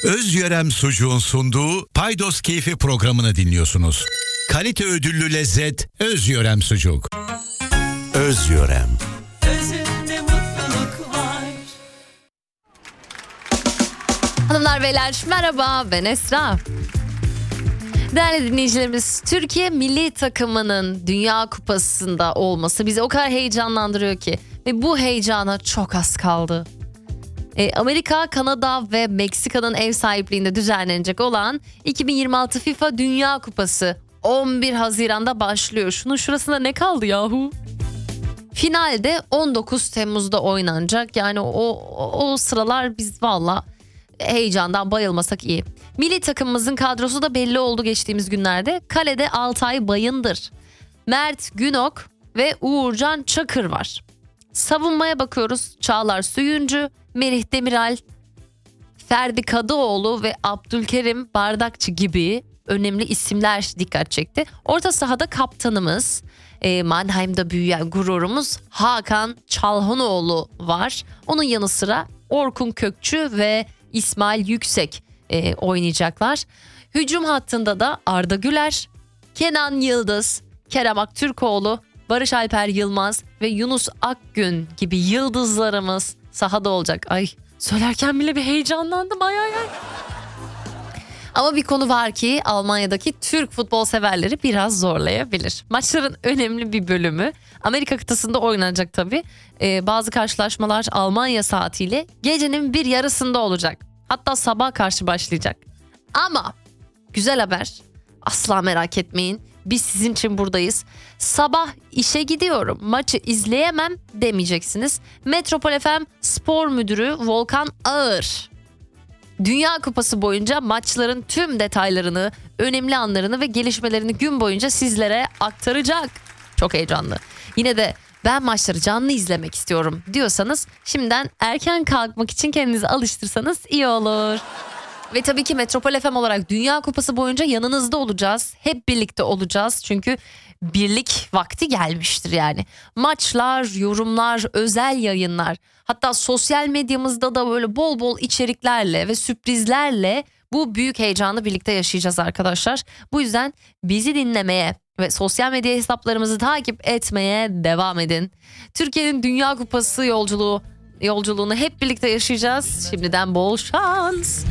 Özyörem Sucuğun sunduğu Paydos Keyfi programını dinliyorsunuz. Kalite ödüllü lezzet Özyörem Sucuk. Özyörem. Özünde mutluluk var. Hanımlar beyler merhaba, ben Esra. Değerli dinleyicilerimiz, Türkiye milli takımının Dünya Kupası'nda olması bizi o kadar heyecanlandırıyor ki. Ve bu heyecana çok az kaldı. Amerika, Kanada ve Meksika'nın ev sahipliğinde düzenlenecek olan 2026 FIFA Dünya Kupası 11 Haziran'da başlıyor. Şunun şurasında ne kaldı yahu? Finalde 19 Temmuz'da oynanacak. Yani o sıralar biz valla heyecandan bayılmasak iyi. Milli takımımızın kadrosu da belli oldu geçtiğimiz günlerde. Kalede Altay Bayındır, Mert Günok ve Uğurcan Çakır var. Savunmaya bakıyoruz. Çağlar Söyüncü, Melih Demiral, Ferdi Kadıoğlu ve Abdülkerim Bardakçı gibi önemli isimler dikkat çekti. Orta sahada kaptanımız, Mannheim'da büyüyen gururumuz Hakan Çalhanoğlu var. Onun yanı sıra Orkun Kökçü ve İsmail Yüksek oynayacaklar. Hücum hattında da Arda Güler, Kenan Yıldız, Kerem Aktürkoğlu, Barış Alper Yılmaz ve Yunus Akgün gibi yıldızlarımız sahada olacak. Ay, söylerken bile bir heyecanlandım. Ay. Ama bir konu var ki Almanya'daki Türk futbol severleri biraz zorlayabilir. Maçların önemli bir bölümü Amerika kıtasında oynanacak tabii. Bazı karşılaşmalar Almanya saatiyle gecenin bir yarısında olacak. Hatta sabah karşı başlayacak. Ama güzel haber, asla merak etmeyin. Biz sizin için buradayız. Sabah işe gidiyorum, maçı izleyemem demeyeceksiniz. Metropol FM Spor Müdürü Volkan Ağır, Dünya Kupası boyunca maçların tüm detaylarını, önemli anlarını ve gelişmelerini gün boyunca sizlere aktaracak. Çok heyecanlı. Yine de ben maçları canlı izlemek istiyorum diyorsanız şimdiden erken kalkmak için kendinizi alıştırsanız iyi olur. Ve tabii ki Metropol FM olarak Dünya Kupası boyunca yanınızda olacağız. Hep birlikte olacağız çünkü birlik vakti gelmiştir yani. Maçlar, yorumlar, özel yayınlar, hatta sosyal medyamızda da böyle bol bol içeriklerle ve sürprizlerle bu büyük heyecanı birlikte yaşayacağız arkadaşlar. Bu yüzden bizi dinlemeye ve sosyal medya hesaplarımızı takip etmeye devam edin. Türkiye'nin Dünya Kupası yolculuğunu hep birlikte yaşayacağız. Şimdiden bol şans.